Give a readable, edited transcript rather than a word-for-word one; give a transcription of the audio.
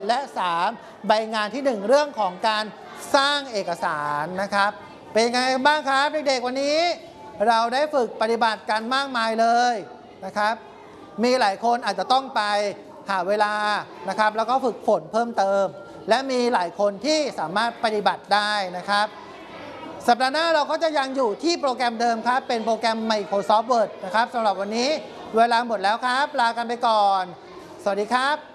และ 3. ใบงานที่ 1 เรื่องของการสร้างเอกสารนะครับเป็นไงบ้างครับเด็กๆวันนี้เราได้ฝึกปฏิบัติกันมากมายเลยนะครับมีหลายคนอาจจะต้องไปหาเวลานะครับแล้วก็ฝึกฝนเพิ่มเติมและมีหลายคนที่สามารถปฏิบัติได้นะครับสัปดาห์หน้าเราก็จะยังอยู่ที่โปรแกรมเดิมครับเป็นโปรแกรม Microsoft Word นะครับสำหรับวันนี้เวลาหมดแล้วครับลากันไปก่อนสวัสดีครับ